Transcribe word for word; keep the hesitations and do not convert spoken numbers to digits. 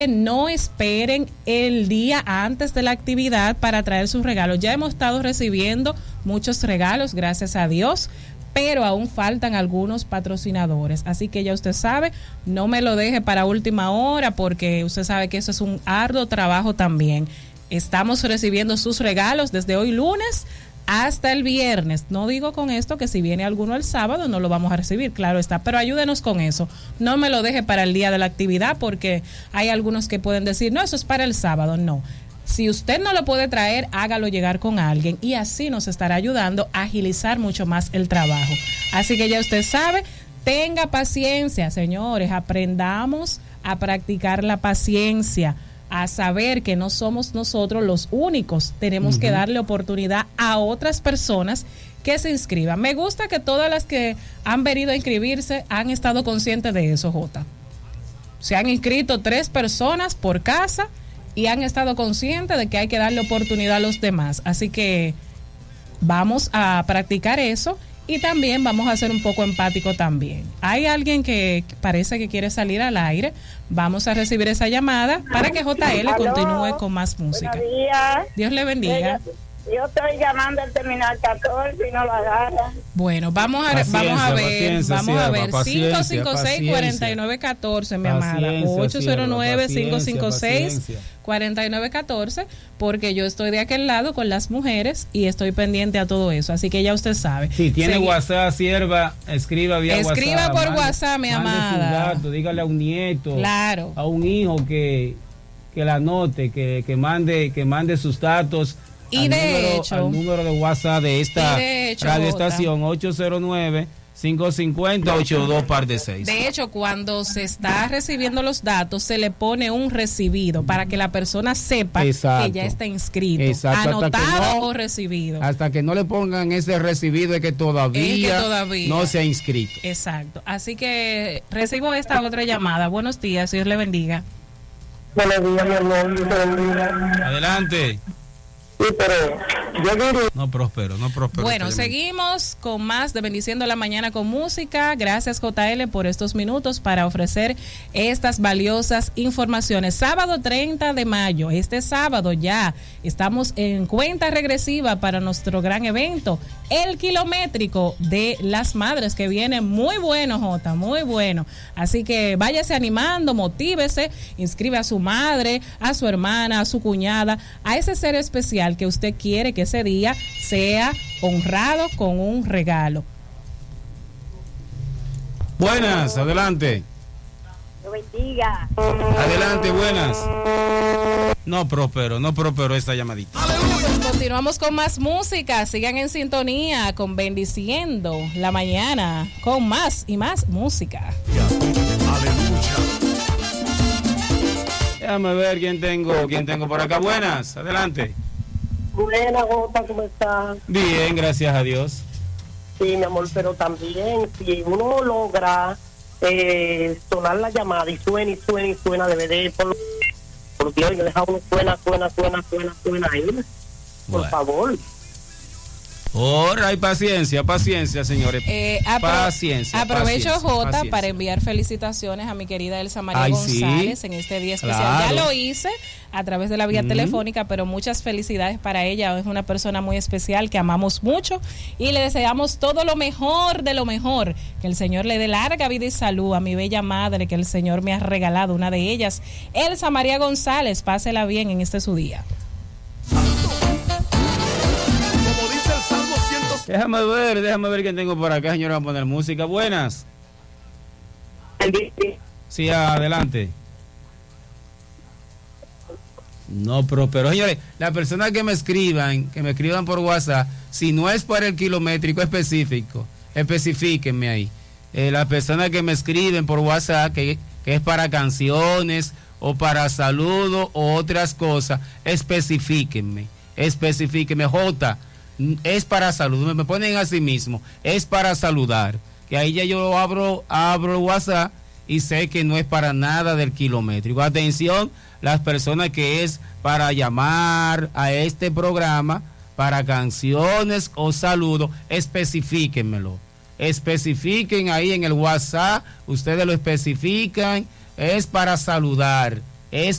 no esperen el día antes de la actividad para traer sus regalos. Ya hemos estado recibiendo muchos regalos, gracias a Dios, pero aún faltan algunos patrocinadores. Así que ya usted sabe, no me lo deje para última hora, porque usted sabe que eso es un arduo trabajo también. Estamos recibiendo sus regalos desde hoy lunes hasta el viernes. No digo con esto que si viene alguno el sábado no lo vamos a recibir, claro está, pero ayúdenos con eso. No me lo deje para el día de la actividad, porque hay algunos que pueden decir, no, eso es para el sábado. No. Si usted no lo puede traer, hágalo llegar con alguien y así nos estará ayudando a agilizar mucho más el trabajo. Así que ya usted sabe, tenga paciencia, señores, aprendamos a practicar la paciencia, a saber que no somos nosotros los únicos, tenemos uh-huh. que darle oportunidad a otras personas que se inscriban. Me gusta que todas las que han venido a inscribirse han estado conscientes de eso, Jota. Se han inscrito tres personas por casa y han estado conscientes de que hay que darle oportunidad a los demás. Así que vamos a practicar eso y también vamos a ser un poco empáticos también. Hay alguien que parece que quiere salir al aire. Vamos a recibir esa llamada para que J L Aló. Continúe con más música. Buenos días. Dios le bendiga. Yo, yo estoy llamando al terminal catorce y no lo agarra. Bueno, vamos a, paciencia, vamos a ver, vamos a ver, cinco cinco seis, cuatro nueve uno cuatro, mi amada, ocho cero nueve, cinco cinco seis, cuatro nueve uno cuatro, porque yo estoy de aquel lado con las mujeres y estoy pendiente a todo eso, así que ya usted sabe. Si tiene Segui- WhatsApp, sierva, escriba vía Escriba WhatsApp. Escriba por mande, WhatsApp, mi mande amada. sus datos, dígale a un nieto, claro, a un hijo que, que la anote, que, que, mande, que mande sus datos. Y al de número, hecho, al número de WhatsApp de esta de hecho, radioestación ocho cero nueve, cinco cinco cero, ocho dos par de seis. De hecho, cuando se está recibiendo los datos, se le pone un recibido para que la persona sepa Exacto. que ya está inscrito, Exacto. anotado no, o recibido. Hasta que no le pongan ese recibido de que todavía, es que todavía no se ha inscrito. Exacto. Así que recibo esta otra llamada. Buenos días, Dios le bendiga. Buenos días, mi amor. Dios te bendiga. Adelante. Sí, pero yo diría... No prospero, no prospero. Bueno, seguimos con más de Bendiciendo la Mañana con música. Gracias, J L, por estos minutos para ofrecer estas valiosas informaciones. Sábado treinta de mayo, este sábado ya estamos en cuenta regresiva para nuestro gran evento, el kilométrico de las madres, que viene muy bueno, Jota, muy bueno. Así que váyase animando, motívese, inscribe a su madre, a su hermana, a su cuñada, a ese ser especial que usted quiere que ese día sea honrado con un regalo. Buenas, adelante. Dios bendiga. Adelante, buenas. No prospero, no prospero esta llamadita. Pues continuamos con más música. Sigan en sintonía con Bendiciendo la Mañana, con más y más música. Déjame ver quién tengo, quién tengo por acá. Buenas, adelante. Buena, Jota, ¿cómo estás? Bien, gracias a Dios. Sí, mi amor, pero también si uno logra eh, sonar la llamada y suena y suena y suena, debe de por, por Dios, yo deja uno suena, suena, suena, suena, suena ahí. Por Bueno. favor. Ahora hay paciencia, paciencia, señores. Eh, apro- paciencia. Aprovecho, paciencia, Jota, paciencia. para enviar felicitaciones a mi querida Elsa María Ay, González sí. en este día especial. Claro. Ya lo hice a través de la vía Mm. telefónica, pero muchas felicidades para ella. Es una persona muy especial que amamos mucho y le deseamos todo lo mejor de lo mejor. Que el Señor le dé larga vida y salud a mi bella madre, que el Señor me ha regalado, una de ellas, Elsa María González. Pásela bien en este su día. Déjame ver, déjame ver quién tengo por acá, señora. Vamos a poner música. Buenas. Sí, adelante. No, pero, pero señores, las personas que me escriban, que me escriban por WhatsApp, si no es para el kilométrico específico, especifíquenme ahí. Eh, las personas que me escriben por WhatsApp, que, que es para canciones o para saludos o otras cosas, especifíquenme, especifíquenme. J, es para salud, me ponen así mismo, es para saludar, que ahí ya yo abro, abro WhatsApp y sé que no es para nada del kilométrico. Atención, las personas que es para llamar a este programa, para canciones o saludos, especifíquenmelo, especifiquen ahí en el WhatsApp, ustedes lo especifican, es para saludar, es